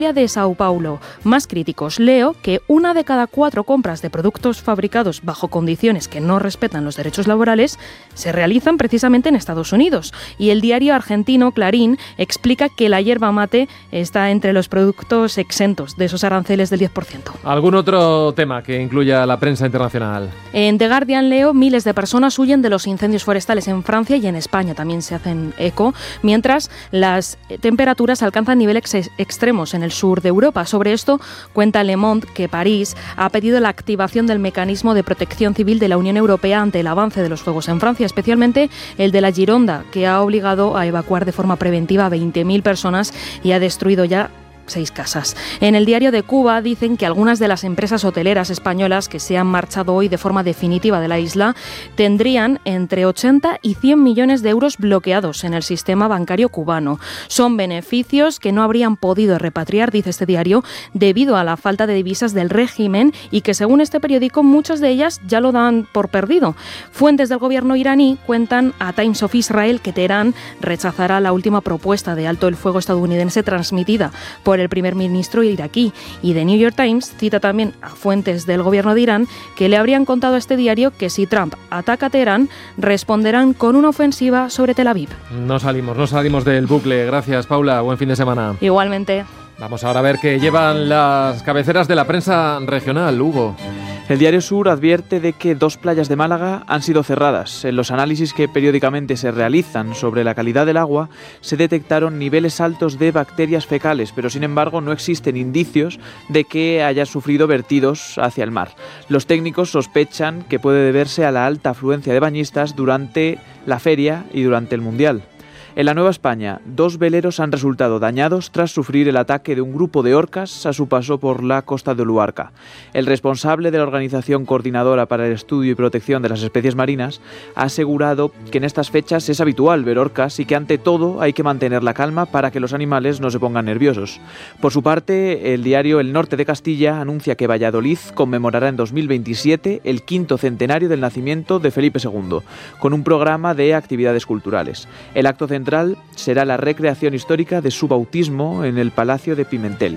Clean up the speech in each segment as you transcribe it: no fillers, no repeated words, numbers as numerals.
de Sao Paulo. Más críticos, leo que 1 de cada 4 compras de productos fabricados bajo condiciones que no respetan los derechos laborales se realizan precisamente en Estados Unidos. Y el diario argentino Clarín explica que la yerba mate está entre los productos exentos de esos aranceles del 10%. ¿Algún otro tema que incluya la prensa internacional? En The Guardian leo: miles de personas huyen de los incendios forestales en Francia y en España también se hacen eco, mientras las temperaturas alcanzan niveles extremos en el sur de Europa. Sobre esto cuenta Le Monde que París ha pedido la activación del mecanismo de protección civil de la Unión Europea ante el avance de los fuegos en Francia, especialmente el de la Gironda, que ha obligado a evacuar de forma preventiva a 20.000 personas y ha destruido ya 6 casas. En el diario de Cuba dicen que algunas de las empresas hoteleras españolas que se han marchado hoy de forma definitiva de la isla tendrían entre 80 y 100 millones de euros bloqueados en el sistema bancario cubano. Son beneficios que no habrían podido repatriar, dice este diario, debido a la falta de divisas del régimen y que, según este periódico, muchas de ellas ya lo dan por perdido. Fuentes del gobierno iraní cuentan a Times of Israel que Teherán rechazará la última propuesta de alto el fuego estadounidense transmitida por el primer ministro iraquí, y The New York Times cita también a fuentes del gobierno de Irán que le habrían contado a este diario que si Trump ataca a Teherán, responderán con una ofensiva sobre Tel Aviv. No salimos del bucle. Gracias, Paula. Buen fin de semana. Igualmente. Vamos ahora a ver qué llevan las cabeceras de la prensa regional, Hugo. El Diario Sur advierte de que 2 playas de Málaga han sido cerradas. En los análisis que periódicamente se realizan sobre la calidad del agua, se detectaron niveles altos de bacterias fecales, pero sin embargo no existen indicios de que haya sufrido vertidos hacia el mar. Los técnicos sospechan que puede deberse a la alta afluencia de bañistas durante la feria y durante el Mundial. En la Nueva España, 2 veleros han resultado dañados tras sufrir el ataque de un grupo de orcas a su paso por la costa de Luarca. El responsable de la Organización Coordinadora para el Estudio y Protección de las Especies Marinas ha asegurado que en estas fechas es habitual ver orcas y que ante todo hay que mantener la calma para que los animales no se pongan nerviosos. Por su parte, el diario El Norte de Castilla anuncia que Valladolid conmemorará en 2027 el 5º centenario del nacimiento de Felipe II, con un programa de actividades culturales. El acto central será la recreación histórica de su bautismo en el Palacio de Pimentel.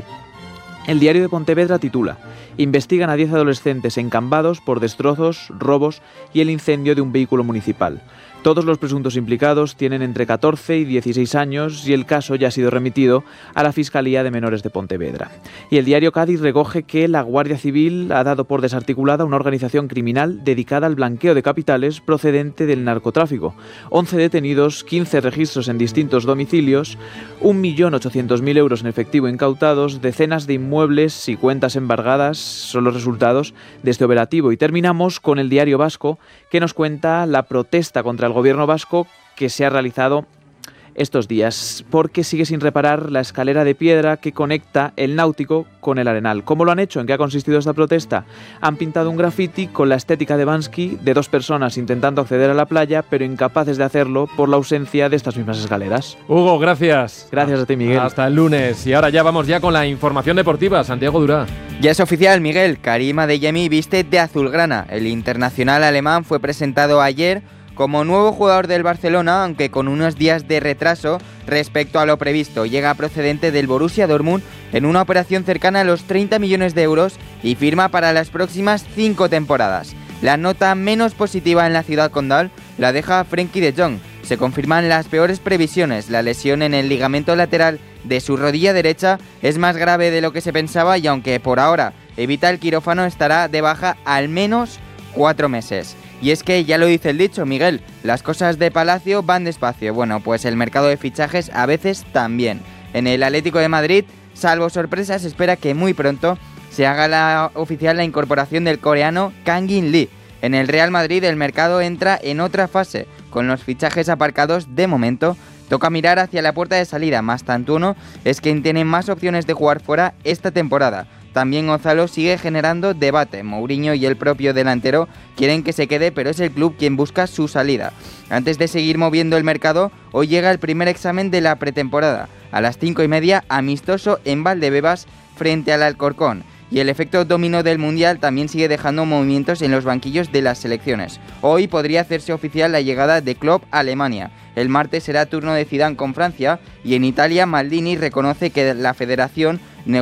El diario de Pontevedra titula: investigan a 10 adolescentes encambados por destrozos, robos y el incendio de un vehículo municipal. Todos los presuntos implicados tienen entre 14 y 16 años y el caso ya ha sido remitido a la Fiscalía de Menores de Pontevedra. Y el diario Cádiz recoge que la Guardia Civil ha dado por desarticulada una organización criminal dedicada al blanqueo de capitales procedente del narcotráfico. 11 detenidos, 15 registros en distintos domicilios, 1.800.000 euros en efectivo incautados, decenas de inmuebles y cuentas embargadas son los resultados de este operativo. Y terminamos con el diario Vasco, que nos cuenta la protesta contra el gobierno vasco que se ha realizado estos días, porque sigue sin reparar la escalera de piedra que conecta el Náutico con el Arenal. ¿Cómo lo han hecho? ¿En qué ha consistido esta protesta? Han pintado un graffiti con la estética de Bansky de 2 personas intentando acceder a la playa, pero incapaces de hacerlo por la ausencia de estas mismas escaleras. Hugo, gracias. Gracias a ti, Miguel. Hasta el lunes. Y ahora ya vamos con la información deportiva. Santiago Durá. Ya es oficial, Miguel. Karim Adeyemi viste de azulgrana. El internacional alemán fue presentado ayer como nuevo jugador del Barcelona, aunque con unos días de retraso respecto a lo previsto. Llega procedente del Borussia Dortmund en una operación cercana a los 30 millones de euros y firma para las próximas 5 temporadas. La nota menos positiva en la ciudad condal la deja Frenkie de Jong. Se confirman las peores previsiones. La lesión en el ligamento lateral de su rodilla derecha es más grave de lo que se pensaba y aunque por ahora evita el quirófano, estará de baja al menos 4 meses. Y es que ya lo dice el dicho, Miguel, las cosas de Palacio van despacio. Bueno, pues el mercado de fichajes a veces también. En el Atlético de Madrid, salvo sorpresas, se espera que muy pronto se haga oficial la incorporación del coreano Kang-in Lee. En el Real Madrid el mercado entra en otra fase. Con los fichajes aparcados de momento, toca mirar hacia la puerta de salida. Más tanto uno es quien tiene más opciones de jugar fuera esta temporada. También Gonzalo sigue generando debate. Mourinho y el propio delantero quieren que se quede, pero es el club quien busca su salida. Antes de seguir moviendo el mercado, hoy llega el primer examen de la pretemporada. A las 5:30, amistoso en Valdebebas frente al Alcorcón. Y el efecto dominó del Mundial también sigue dejando movimientos en los banquillos de las selecciones. Hoy podría hacerse oficial la llegada de Klopp a Alemania. El martes será turno de Zidane con Francia y en Italia Maldini reconoce que la federación